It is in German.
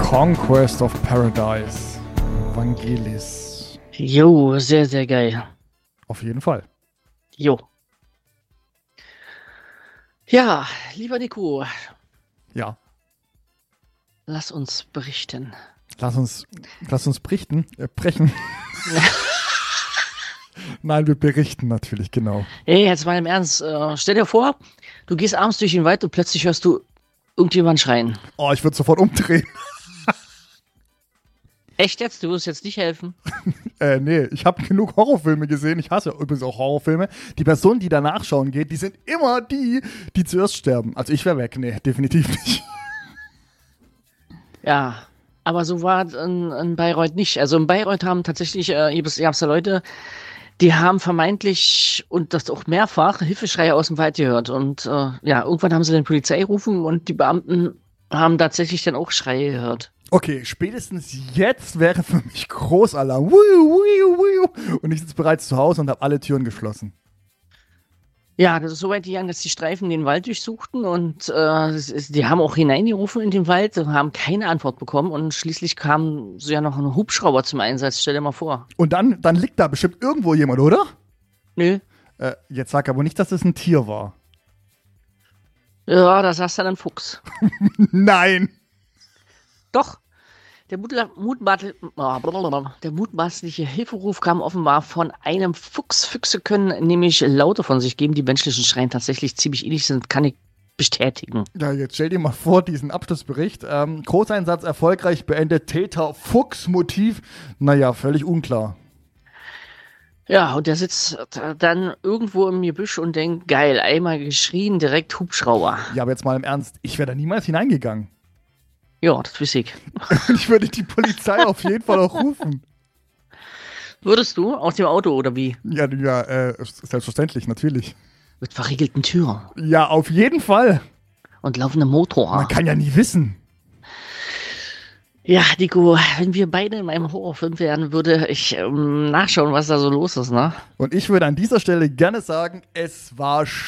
Conquest of Paradise. Vangelis. Jo, sehr, sehr geil. Auf jeden Fall. Jo. Ja, lieber Nico, Ja. lass uns berichten. Lass uns brechen. Nein, wir berichten natürlich, genau. Ey, jetzt mal im Ernst. Stell dir vor, du gehst abends durch den Wald und plötzlich hörst du irgendjemand schreien. Oh, ich würde sofort umdrehen. Echt jetzt? Du wirst jetzt nicht helfen? Nee, ich habe genug Horrorfilme gesehen. Ich hasse übrigens auch Horrorfilme. Die Person, die da nachschauen geht, die sind immer die zuerst sterben. Also ich wäre weg. Nee, definitiv nicht. Ja, aber so war es in Bayreuth nicht. Also in Bayreuth haben tatsächlich, gab's da Leute, die haben vermeintlich und das auch mehrfach Hilfeschreie aus dem Wald gehört. Und ja, irgendwann haben sie dann Polizei gerufen und die Beamten haben tatsächlich dann auch Schreie gehört. Okay, spätestens jetzt wäre für mich Großalarm. Und ich sitze bereits zu Hause und habe alle Türen geschlossen. Ja, das ist so weit gegangen, dass die Streifen den Wald durchsuchten und die haben auch hineingerufen in den Wald, haben keine Antwort bekommen und schließlich kam so ja noch ein Hubschrauber zum Einsatz, stell dir mal vor. Und dann liegt da bestimmt irgendwo jemand, oder? Nö. Jetzt sag aber nicht, dass es ein Tier war. Ja, da saß dann ein Fuchs. Nein! Doch, der mutmaßliche Hilferuf kam offenbar von einem Fuchs. Füchse können nämlich Laute von sich geben, die menschlichen Schreien tatsächlich ziemlich ähnlich sind, kann ich bestätigen. Ja, jetzt stell dir mal vor, diesen Abschlussbericht. Großeinsatz erfolgreich beendet, Täter, Fuchs, Motiv. Naja, völlig unklar. Ja, und der sitzt dann irgendwo im Gebüsch und denkt, geil, einmal geschrien, direkt Hubschrauber. Ja, aber jetzt mal im Ernst, ich wäre da niemals hineingegangen. Ja, das weiß ich. Ich würde die Polizei auf jeden Fall auch rufen. Würdest du aus dem Auto oder wie? Ja, selbstverständlich, natürlich. Mit verriegelten Türen Ja, auf jeden Fall. und laufendem Motor. Man kann ja nie wissen. Ja, Nico, wenn wir beide in einem Horrorfilm wären, würde ich nachschauen, was da so los ist, ne? Und ich würde an dieser Stelle gerne sagen, es war